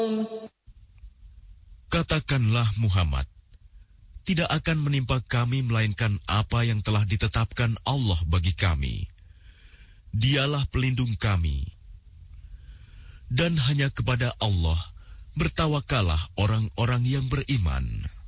Katakanlah Muhammad, tidak akan menimpa kami melainkan apa yang telah ditetapkan Allah bagi kami. Dialah pelindung kami. Dan hanya kepada Allah bertawakalah orang-orang yang beriman.